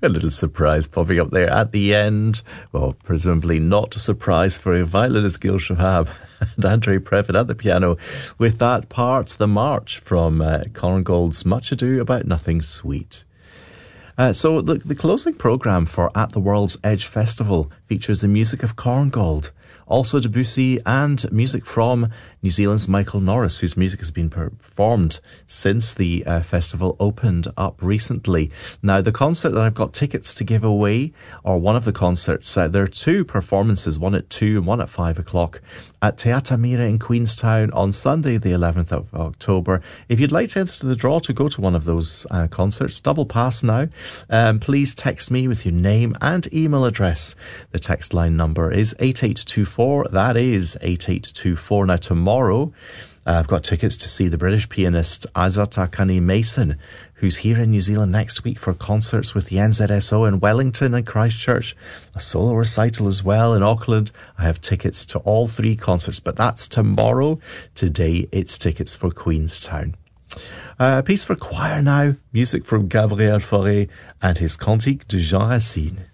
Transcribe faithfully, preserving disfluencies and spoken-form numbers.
A little surprise popping up there at the end. Well, presumably not a surprise for a violinist, Gil Shahab, and Andre Previn at the piano with that part, The March, from uh, Conor Gould's Much Ado About Nothing Sweet. Uh, so the, the closing programme for At the World's Edge Festival features the music of Conor Gould, also Debussy, and music from New Zealand's Michael Norris, whose music has been performed since the uh, festival opened up recently. Now, the concert that I've got tickets to give away, or one of the concerts, uh, there are two performances, one at two and one at five o'clock at Teatr Mira in Queenstown on Sunday, the eleventh of October. If you'd like to enter the draw to go to one of those uh, concerts, double pass now, um, please text me with your name and email address. The text line number is eight eight two four. That is eight eight two four. Now, tomorrow, uh, I've got tickets to see the British pianist Azatakani Mason, who's here in New Zealand next week for concerts with the N Z S O in Wellington and Christchurch, a solo recital as well in Auckland. I have tickets to all three concerts, but that's tomorrow. Today, it's tickets for Queenstown. Uh, a piece for choir now, music from Gabriel Fauré and his Cantique de Jean Racine.